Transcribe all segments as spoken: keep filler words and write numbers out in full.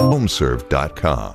homeserve dot com.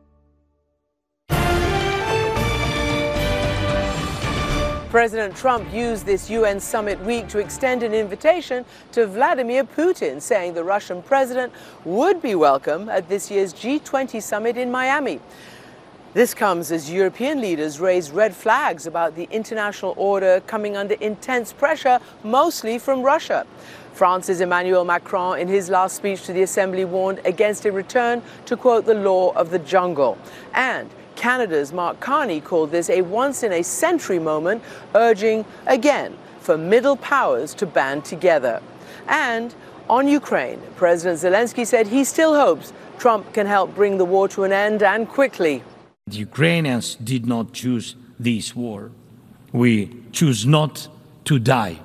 President Trump used this U N summit week to extend an invitation to Vladimir Putin, saying the Russian president would be welcome at this year's G twenty summit in Miami. This comes as European leaders raise red flags about the international order coming under intense pressure, mostly from Russia. France's Emmanuel Macron, in his last speech to the Assembly, warned against a return to, quote, the law of the jungle. And Canada's Mark Carney called this a once-in-a-century moment, urging, again, for middle powers to band together. And on Ukraine, President Zelensky said he still hopes Trump can help bring the war to an end, and quickly. The Ukrainians did not choose this war. We choose not to die,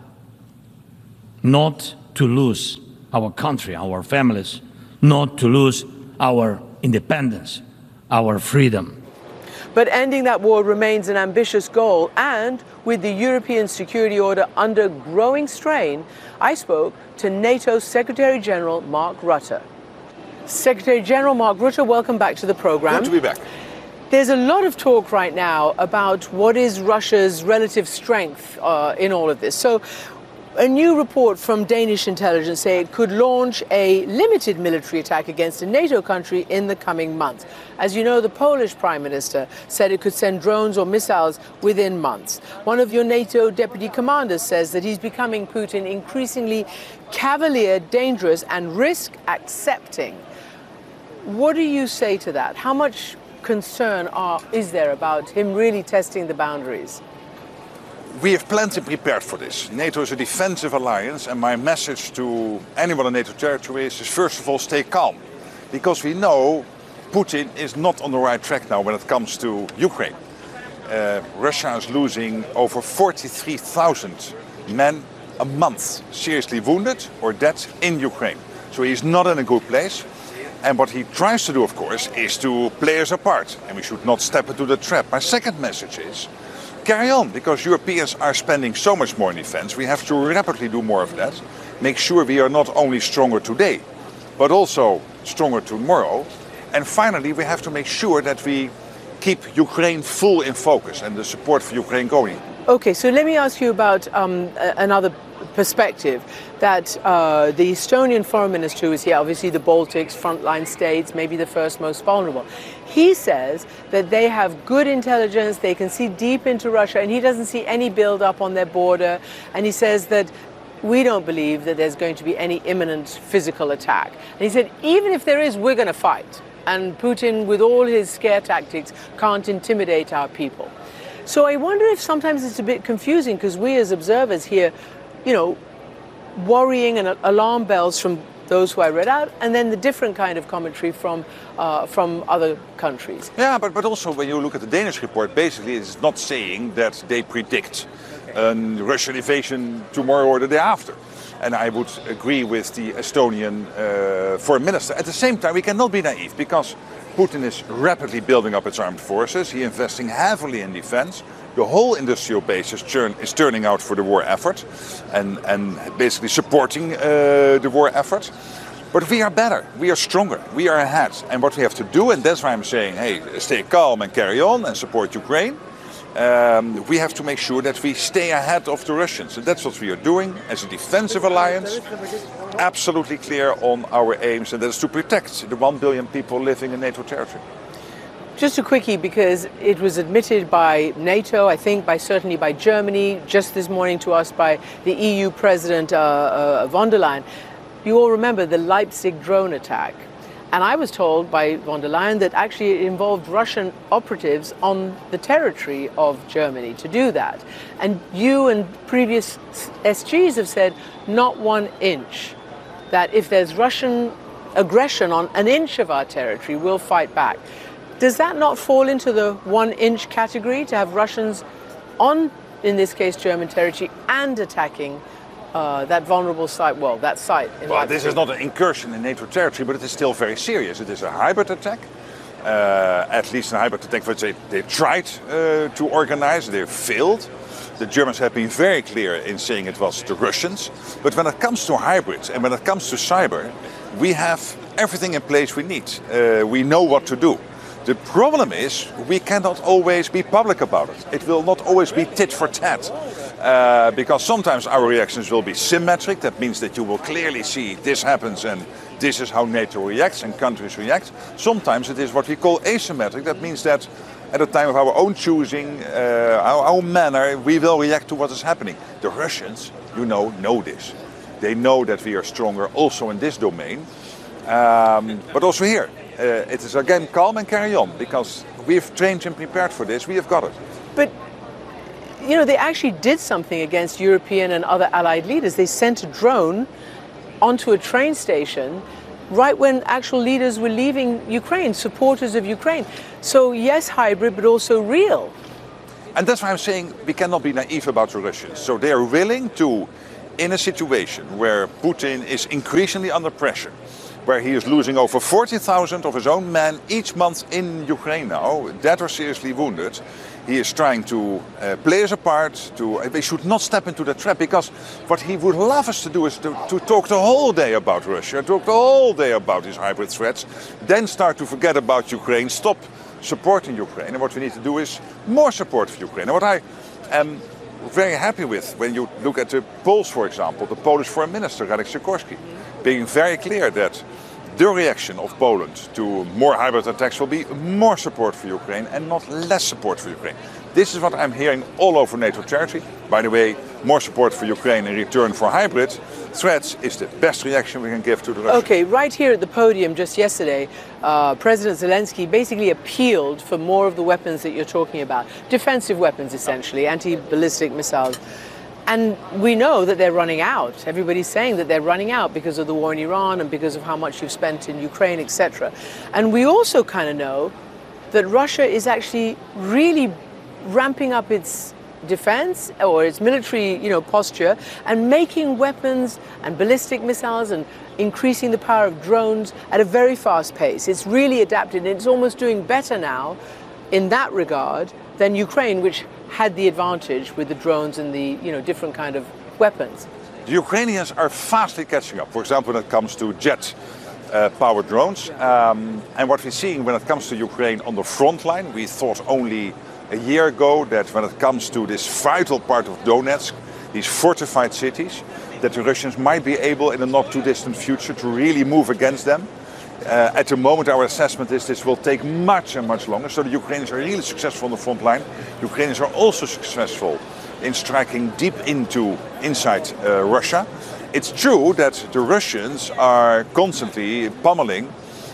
not to lose our country, our families, not to lose our independence, our freedom. But ending that war remains an ambitious goal, and with the European security order under growing strain, I spoke to NATO's Secretary General Mark Rutte. Secretary General Mark Rutte, welcome back to the program. Good to be back. There's a lot of talk right now about what is Russia's relative strength uh, in all of this. So a new report from Danish intelligence say it could launch a limited military attack against a NATO country in the coming months. As you know, the Polish Prime Minister said it could send drones or missiles within months. One of your NATO deputy commanders says that he's becoming Putin increasingly cavalier, dangerous, and risk-accepting. What do you say to that? How much concern are, is there about him really testing the boundaries? We have plenty prepared for this. NATO is a defensive alliance, and my message to anyone in NATO territory is, is first of all, stay calm. Because we know Putin is not on the right track now when it comes to Ukraine. Uh, Russia is losing over forty-three thousand men a month, seriously wounded or dead in Ukraine. So he's not in a good place. And what he tries to do, of course, is to play us apart. And we should not step into the trap. My second message is, carry on, because Europeans are spending so much more in defense. We have to rapidly do more of that. Make sure we are not only stronger today, but also stronger tomorrow. And finally, we have to make sure that we keep Ukraine full in focus and the support for Ukraine going. Okay, so let me ask you about um, another perspective, that uh, the Estonian foreign minister, who is here, obviously the Baltics, frontline states, maybe the first most vulnerable. He says that they have good intelligence, they can see deep into Russia, and he doesn't see any build-up on their border. And he says that we don't believe that there's going to be any imminent physical attack. And he said, even if there is, we're going to fight. And Putin, with all his scare tactics, can't intimidate our people. So I wonder if sometimes it's a bit confusing, because we as observers hear, you know, worrying and alarm bells from those who I read out, and then the different kind of commentary from uh, from other countries. Yeah, but, but also when you look at the Danish report, basically it's not saying that they predict a Russian invasion tomorrow or the day after. And I would agree with the Estonian uh, foreign minister. At the same time, we cannot be naive, because Putin is rapidly building up its armed forces. He's investing heavily in defense. The whole industrial base is, turn, is turning out for the war effort and, and basically supporting uh, the war effort. But we are better, we are stronger, we are ahead. And what we have to do, and that's why I'm saying, hey, stay calm and carry on and support Ukraine. Um, we have to make sure that we stay ahead of the Russians. And that's what we are doing as a defensive alliance. Absolutely clear on our aims, and that is to protect the one billion people living in NATO territory. Just a quickie, because it was admitted by NATO, I think, by certainly by Germany, just this morning to us by the E U President uh, uh, von der Leyen. You all remember the Leipzig drone attack. And I was told by von der Leyen that actually it involved Russian operatives on the territory of Germany to do that. And you and previous S Gs have said not one inch, that if there's Russian aggression on an inch of our territory, we'll fight back. Does that not fall into the one-inch category, to have Russians on, in this case, German territory, and attacking uh, that vulnerable site, well, that site? In well, Leipzig? This is not an incursion in NATO territory, but it is still very serious. It is a hybrid attack, uh, at least a hybrid attack which they, they tried uh, to organize, they failed. The Germans have been very clear in saying it was the Russians. But when it comes to hybrids and when it comes to cyber, we have everything in place we need. Uh, we know what to do. The problem is we cannot always be public about it. It will not always be tit for tat. Uh, because sometimes our reactions will be symmetric. That means that you will clearly see this happens and this is how NATO reacts and countries react. Sometimes it is what we call asymmetric. That means that at the time of our own choosing, uh, our own manner, we will react to what is happening. The Russians, you know, know this. They know that we are stronger also in this domain. Um, but also here, uh, it is again calm and carry on, because we've trained and prepared for this, we have got it. But, you know, they actually did something against European and other allied leaders. They sent a drone onto a train station right when actual leaders were leaving Ukraine, supporters of Ukraine. So yes, hybrid, but also real. And that's why I'm saying we cannot be naive about the Russians. So they are willing to, in a situation where Putin is increasingly under pressure, where he is losing over forty thousand of his own men each month in Ukraine now, dead or seriously wounded, he is trying to uh, play us apart. To, uh, they should not step into the trap, because what he would love us to do is to, to talk the whole day about Russia, talk the whole day about these hybrid threats, then start to forget about Ukraine, stop supporting Ukraine. And what we need to do is more support for Ukraine. And what I am very happy with, when you look at the polls, for example, the Polish Foreign Minister, Radek Sikorski, being very clear that the reaction of Poland to more hybrid attacks will be more support for Ukraine and not less support for Ukraine. This is what I'm hearing all over NATO territory. By the way, more support for Ukraine in return for hybrid threats is the best reaction we can give to the Russians. Okay, right here at the podium just yesterday, uh, President Zelensky basically appealed for more of the weapons that you're talking about. Defensive weapons, essentially, anti-ballistic missiles. And we know that they're running out. Everybody's saying that they're running out because of the war in Iran and because of how much you've spent in Ukraine, et cetera. And we also kind of know that Russia is actually really ramping up its defense or its military, you know, posture, and making weapons and ballistic missiles and increasing the power of drones at a very fast pace. It's really adapted, and it's almost doing better now in that regard than Ukraine, which had the advantage with the drones and the, you know, different kind of weapons. The Ukrainians are fastly catching up, for example, when it comes to jet uh, powered drones. Um, and what we're seeing when it comes to Ukraine on the front line, we thought only a year ago that when it comes to this vital part of Donetsk, these fortified cities, that the Russians might be able in a not too distant future to really move against them. Uh, at the moment, our assessment is this will take much and much longer. So the Ukrainians are really successful on the front line. Ukrainians are also successful in striking deep into inside uh, Russia. It's true that the Russians are constantly pummeling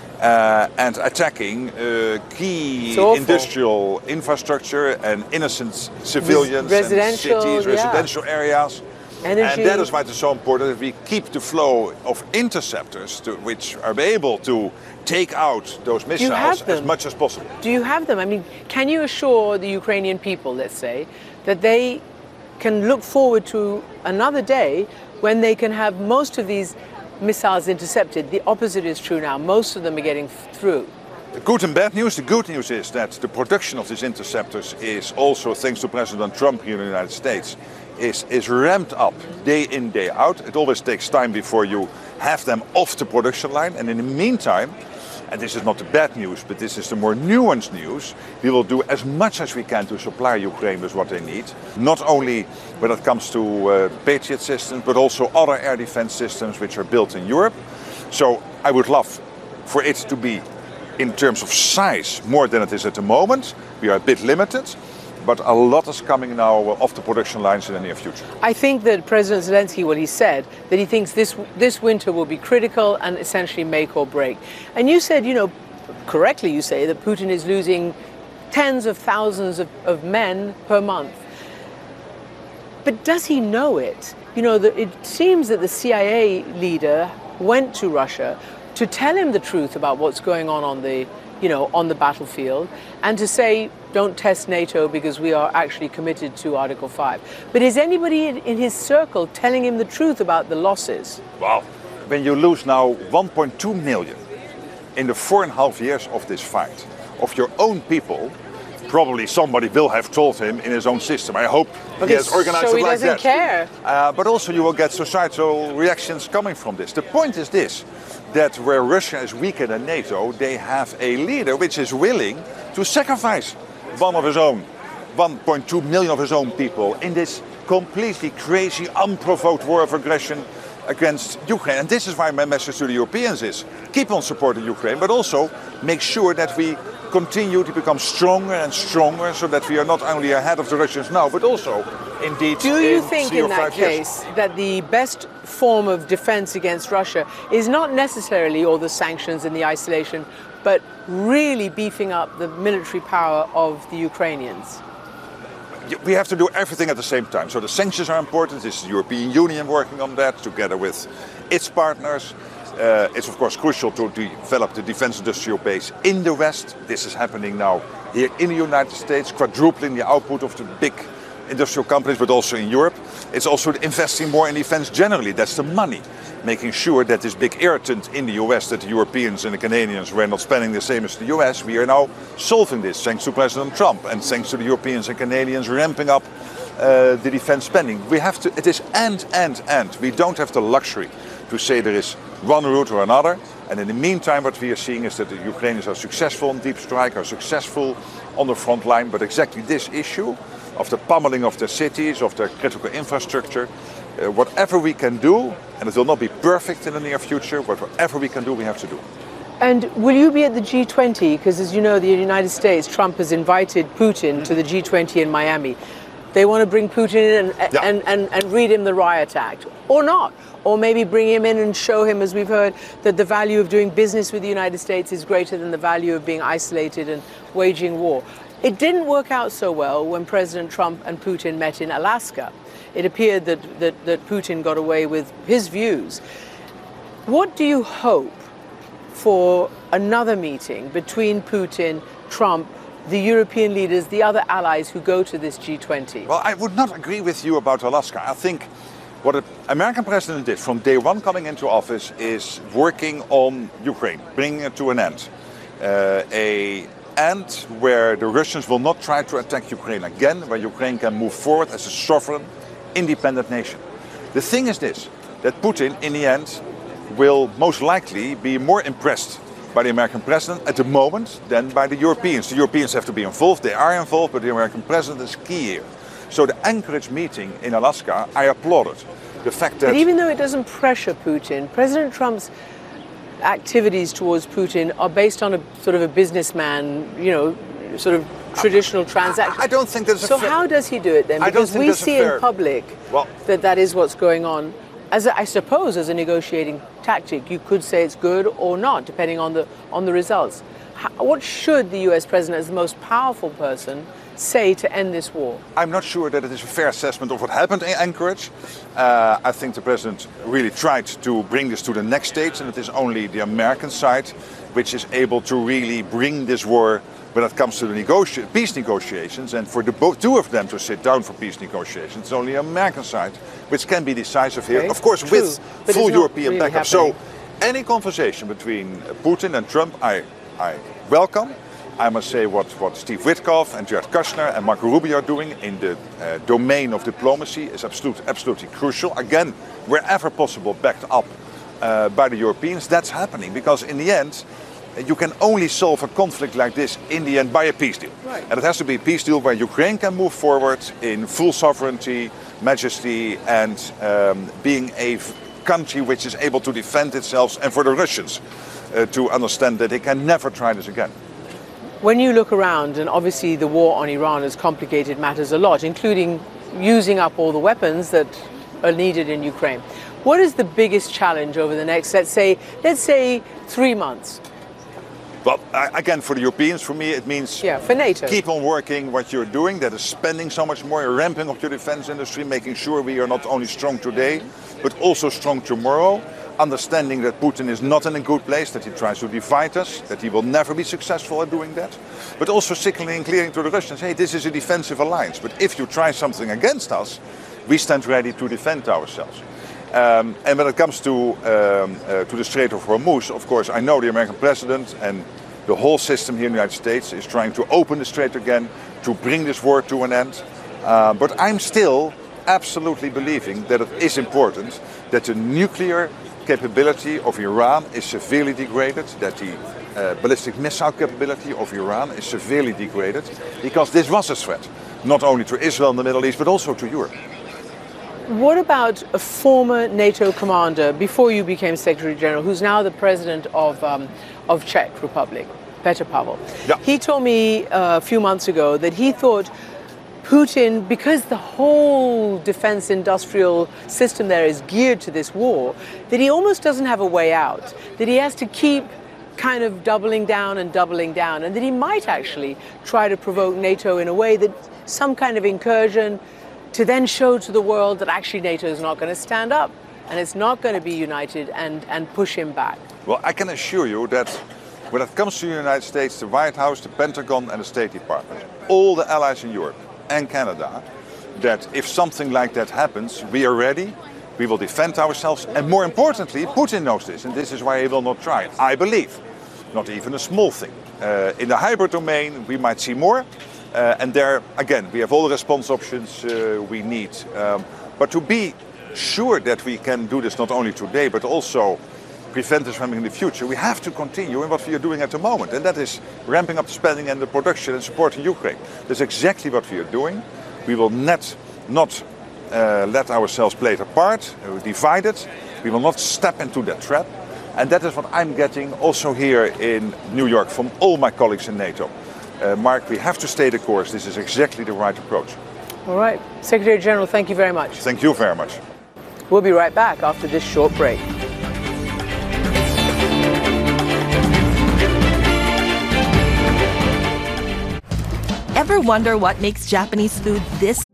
uh, and attacking uh, key industrial infrastructure and innocent civilians Res- and cities, yeah. residential areas. Energy. And that is why it's so important that we keep the flow of interceptors to, which are able to take out those missiles as much as possible. Do you have them? I mean, can you assure the Ukrainian people, let's say, that they can look forward to another day when they can have most of these missiles intercepted? The opposite is true now. Most of them are getting through. The good and bad news. The good news is that the production of these interceptors is also, thanks to President Trump here in the United States, Is, is ramped up day in, day out. It always takes time before you have them off the production line. And in the meantime, and this is not the bad news, but this is the more nuanced news, we will do as much as we can to supply Ukraine with what they need. Not only when it comes to uh, Patriot systems, but also other air defense systems which are built in Europe. So I would love for it to be, in terms of size, more than it is at the moment. We are a bit limited. But a lot is coming now off the production lines in the near future. I think that President Zelensky, what he said, that he thinks this this winter will be critical and essentially make or break. And you said, you know, correctly you say that Putin is losing tens of thousands of, of men per month. But does he know it? You know, the, it seems that the C I A leader went to Russia to tell him the truth about what's going on on the, you know, on the battlefield, and to say, don't test NATO because we are actually committed to Article five. But is anybody in his circle telling him the truth about the losses? Well, when you lose now one point two million in the four and a half years of this fight, of your own people, probably somebody will have told him in his own system. I hope okay, he has organized so it he like that. So he doesn't care. Uh, but also you will get societal reactions coming from this. The point is this. that where Russia is weaker than NATO, they have a leader which is willing to sacrifice one of his own, one point two million of his own people in this completely crazy, unprovoked war of aggression against Ukraine. And this is why my message to the Europeans is, keep on supporting Ukraine, but also make sure that we continue to become stronger and stronger so that we are not only ahead of the Russians now, but also indeed Do you in think three in or that five years. case that the best form of defense against Russia is not necessarily all the sanctions and the isolation, but really beefing up the military power of the Ukrainians? We have to do everything at the same time. So the sanctions are important. This is the European Union working on that together with its partners. Uh, it's of course crucial to develop the defense industrial base in the West. This is happening now here in the United States, quadrupling the output of the big industrial companies, but also in Europe. It's also investing more in defense generally. That's the money. Making sure that this big irritant in the U S, that the Europeans and the Canadians were not spending the same as the U S, we are now solving this thanks to President Trump and thanks to the Europeans and Canadians ramping up uh, the defense spending. We have to, it is and, and, and. We don't have the luxury to say there is one route or another. And in the meantime, what we are seeing is that the Ukrainians are successful on deep strike, are successful on the front line, but exactly this issue of the pummeling of their cities, of their critical infrastructure, uh, whatever we can do, and it will not be perfect in the near future, but whatever we can do, we have to do. And will you be at the G twenty? Because as you know, the United States, Trump has invited Putin mm-hmm. to the G twenty in Miami. They want to bring Putin in and, yeah. and, and, and read him the riot act, or not. Or maybe bring him in and show him, as we've heard, that the value of doing business with the United States is greater than the value of being isolated and waging war. It didn't work out so well when President Trump and Putin met in Alaska. It appeared that, that, that Putin got away with his views. What do you hope for another meeting between Putin, Trump, the European leaders, the other allies who go to this G twenty? Well, I would not agree with you about Alaska. I think what the American president did from day one coming into office is working on Ukraine, bringing it to an end. Uh, a end where the Russians will not try to attack Ukraine again, where Ukraine can move forward as a sovereign, independent nation. The thing is this, that Putin, in the end, will most likely be more impressed by the American president at the moment than by the Europeans. The Europeans have to be involved, they are involved, but the American president is key here. So the Anchorage meeting in Alaska, I applauded. The fact that... But even though it doesn't pressure Putin, President Trump's activities towards Putin are based on a sort of a businessman, you know, sort of traditional transaction. I, I don't think that's so a fair... how does he do it then? Because we see fair... in public well, that that is what's going on. As a, I suppose as a negotiating tactic, you could say it's good or not, depending on the on the results. How, what should the U S president, as the most powerful person, say to end this war? I'm not sure that it is a fair assessment of what happened in Anchorage. Uh, I think the president really tried to bring this to the next stage, and it is only the American side which is able to really bring this war when it comes to the negoti- peace negotiations, and for the both two of them to sit down for peace negotiations. It's only the American side which can be decisive here, okay. of course, True. with But full it's European really backup. happening. So any conversation between Putin and Trump, I, I welcome. I must say what, what Steve Witkoff and Jared Kushner and Marco Rubio are doing in the uh, domain of diplomacy is absolute, absolutely crucial. Again, wherever possible, backed up uh, by the Europeans. That's happening because in the end, you can only solve a conflict like this in the end by a peace deal. Right. And it has to be a peace deal where Ukraine can move forward in full sovereignty, majesty, and um, being a country which is able to defend itself, and for the Russians uh, to understand that they can never try this again. When you look around, and obviously the war on Iran has complicated matters a lot, including using up all the weapons that are needed in Ukraine. What is the biggest challenge over the next, let's say, let's say three months? Well, again, for the Europeans, for me, it means yeah, for NATO. Keep on working what you're doing, that is spending so much more, ramping up your defense industry, making sure we are not only strong today, but also strong tomorrow, understanding that Putin is not in a good place, that he tries to divide us, that he will never be successful at doing that, but also signaling clearly to the Russians, hey, this is a defensive alliance, but if you try something against us, we stand ready to defend ourselves. Um, and when it comes to, um, uh, to the Strait of Hormuz, of course, I know the American president and the whole system here in the United States is trying to open the strait again, to bring this war to an end. Uh, but I'm still absolutely believing that it is important that the nuclear capability of Iran is severely degraded, that the uh, ballistic missile capability of Iran is severely degraded, because this was a threat, not only to Israel in the Middle East, but also to Europe. What about a former NATO commander before you became Secretary General, who's now the president of, um, of Czech Republic, Petr Pavel? Yeah. He told me uh, a few months ago that he thought Putin, because the whole defense industrial system there is geared to this war, that he almost doesn't have a way out, that he has to keep kind of doubling down and doubling down, and that he might actually try to provoke NATO in a way that some kind of incursion to then show to the world that actually NATO is not going to stand up and it's not going to be united and, and push him back. Well, I can assure you that when it comes to the United States, the White House, the Pentagon and the State Department, all the allies in Europe and Canada, that if something like that happens, we are ready, we will defend ourselves, and more importantly, Putin knows this, and this is why he will not try it, I believe. Not even a small thing. Uh, in the hybrid domain, we might see more. Uh, and there, again, we have all the response options uh, we need. Um, but to be sure that we can do this not only today, but also prevent this from happening in the future, we have to continue in what we are doing at the moment. And that is ramping up the spending and the production and supporting Ukraine. That's exactly what we are doing. We will not, not uh, let ourselves play it apart, uh, divided. We will not step into that trap. And that is what I'm getting also here in New York from all my colleagues in NATO. Uh, Mark, we have to stay the course. This is exactly the right approach. All right. Secretary General, thank you very much. Thank you very much. We'll be right back after this short break. Ever wonder what makes Japanese food this